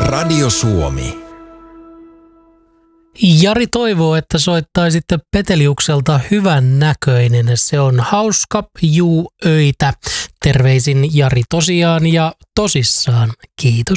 Radio Suomi. Jari toivoo, että soittaisitte Peteliukselta Hyvän näköinen. Se on hauska juu öitä. Terveisin Jari tosiaan ja tosissaan. Kiitos.